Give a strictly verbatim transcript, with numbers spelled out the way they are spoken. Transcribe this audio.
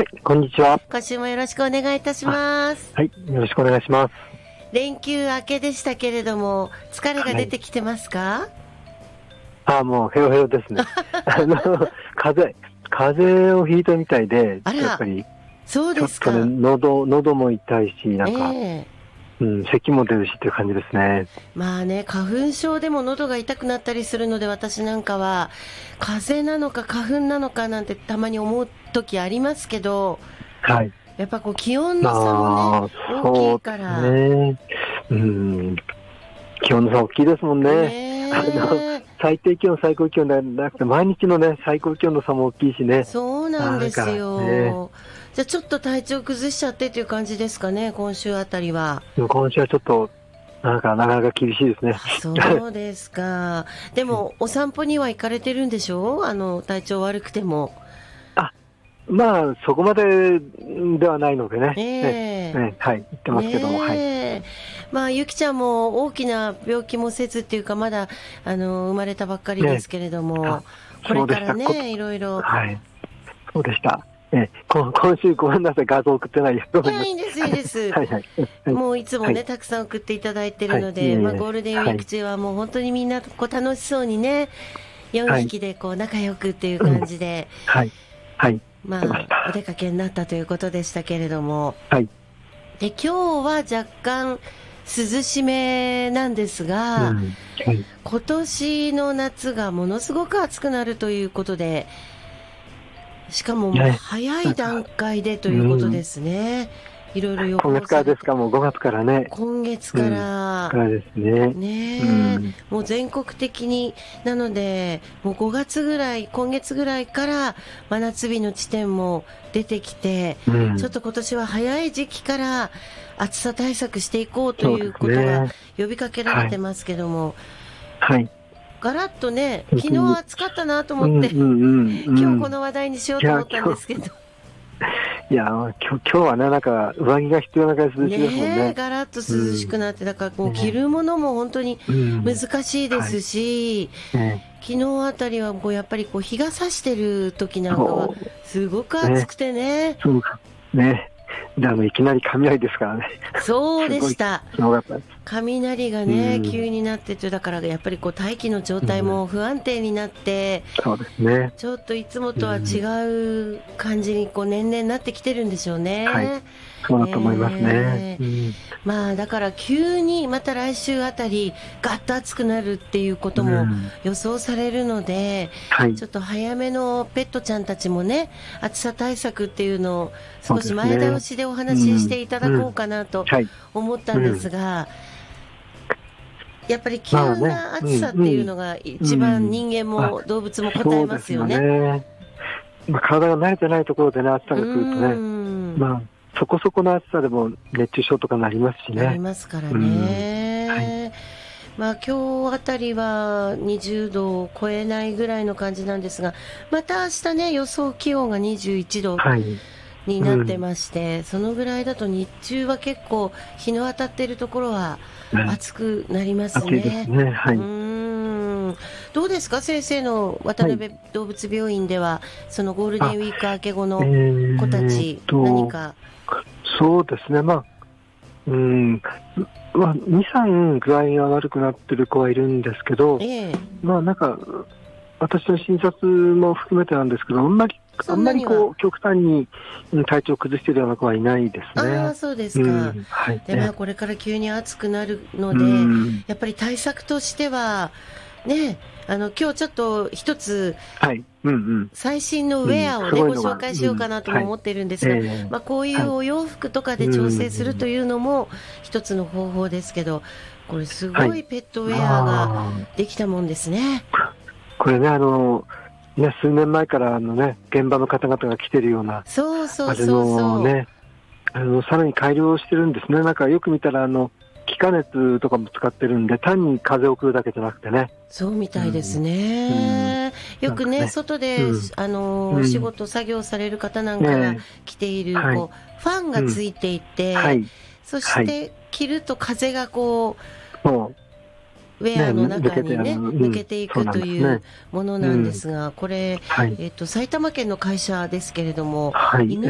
はい、こんにちは。 今週もよろしくお願いいたします。 はい、よろしくお願いします。 連休明けでしたけれども、疲れが出てきてますか？はい、 ああ、もうヘロヘロですね。あの、風邪、風邪をひいたみたいで、 あら、 やっぱり、 そうですか。 ちょっとね、喉、喉も痛いし、なんか、 えうん、咳も出るしっていう感じですね。 まあね、花粉症でも喉が痛くなったりするので、私なんかは風邪なのか花粉なのかなんてたまに思う時ありますけど、 はい。 やっぱこう気温の差もね、 まあ、 大きいから。 そうですね。うん、気温の差大きいですもんね。 ねあの、最低気温、最高気温ではなくて、毎日のね、最高気温の差も大きいしね。 そうなんですよ。 ね、 じゃあちょっと体調崩しちゃってという感じですかね、今週あたりは。 今週はちょっと、なんかなかなか厳しいですね。 そうですか。でもお散歩には行かれてるんでしょう？あの体調悪くても。 あ、まあそこまでではないのでね。 えええ、はい、言ってますけども、はい。 まあゆきちゃんも大きな病気もせずっていうか、まだあの生まれたばっかりですけれども、ね、これからねいろいろ。 はい、そうでした。ええ、今週ごめんなさい、画像送ってないやと思います。 いや、いいんですいいです。 はいはい、 もういつもね、はい、たくさん送っていただいてるので、はい、まあ、ゴールデンウィーク中はもう本当にみんなこう楽しそうにね、よんひきでこう仲良くっていう感じで、 はいはい、 まあ、お出かけになったということでしたけれども、 はい、 で今日は若干涼しめなんですが、うん、はい、今年の夏がものすごく暑くなるということで、しかももう早い段階でということですね。いろいろ予報されて。 今月からですか、もうごがつからね。 今月から。 うん、からですね。 ねえ、うん、もう全国的に。なので、もうごがつぐらい、今月ぐらいから真夏日の地点も出てきて、うん、ちょっと今年は早い時期から暑さ対策していこうということが呼びかけられてますけども。 はい。はい、 ガラッとね、昨日暑かったなと思って、うんうんうん、今日この話題にしようと思ったんですけど。 いや今日、今日はね、なんか上着が必要なぐらい涼しいですもんね。 ね、ガラッと涼しくなって、うん、だからこう着るものも本当に難しいですし、うんはい、昨日あたりはこうやっぱりこう日が差してる時なんかはすごく暑くてね。 そうね。であのいきなり雷ですからね。 そうでした。雷がね、うん、急になってて、だからやっぱりこう大気の状態も不安定になって、 うん、そうですね。 ちょっといつもとは違う感じにこう年々なってきてるんでしょうね。 はい、そうだと思いますね。 えーうん、まあだから急にまた来週あたりガッと暑くなるっていうことも予想されるので、うんはい、ちょっと早めのペットちゃんたちもね、暑さ対策っていうのを少し前倒しでお話ししていただこうかなと思ったんですが、やっぱり急な暑さっていうのが一番人間も動物も答えますよね。 そうですよね。まあ、体が慣れてないところでね、暑さが来るとね、まあそこそこの暑さでも熱中症とかなりますしね。 なりますからね。はい、まあ今日あたりはにじゅうどを超えないぐらいの感じなんですが、また明日ね、予想気温がにじゅういちど。はいになってまして、うん、そのぐらいだと日中は結構日の当たっているところは暑くなりますね。 暑いですね。はい、うーんどうですか、先生の渡辺動物病院では、はい、そのゴールデンウィーク明け後の子たち、えー、何か。 そうですね、まあうんまあ、に、さん具合が悪くなってる子はいるんですけど、えー、まあなんか私の診察も含めてなんですけど、あんまりあんまりこう極端に体調を崩しているような子はいないですね。 ああ、そうですか。うんはい、でまあ、これから急に暑くなるので、うん、やっぱり対策としては、ね、あの今日ちょっと一つ、はいうんうん、最新のウェアを、ねうん、ご紹介しようかなとも思っているんですが、うんはいえーまあ、こういうお洋服とかで調整するというのも一つの方法ですけど、これすごいペットウェアができたもんですね。 はい、これね、あのね、数年前からあの、ね、現場の方々が来てるような、 そうそうそうそう、 ね、あのさらに改良してるんですね。なんかよく見たらあの気化熱とかも使ってるんで、単に風を送るだけじゃなくてね。 そうみたいですね。うん、よくね、ね外で、うん、あの、うん、仕事作業される方なんかが着ている、ね、こうファンがついていて、はい、そして着ると風がこう、はいウェアの中にね、抜けていくというものなんですが、これ、はいえーと、埼玉県の会社ですけれども、はい